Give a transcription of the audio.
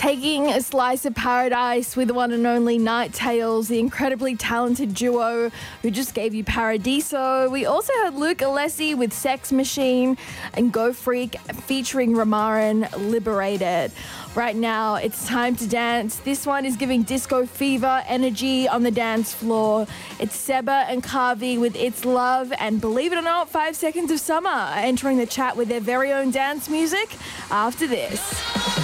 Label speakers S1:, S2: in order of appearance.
S1: taking a slice of paradise with the one and only Night Tales, the incredibly talented duo who just gave you Paradiso. We also had Luke Alessi with Sex Machine and Go Freak featuring Ramaran, Liberated. Right now, it's time to dance. This one is giving disco fever energy on the dance floor. It's Seba and Kavi with It's Love, and believe it or not, 5 Seconds of Summer are entering the chat with their very own dance music after this.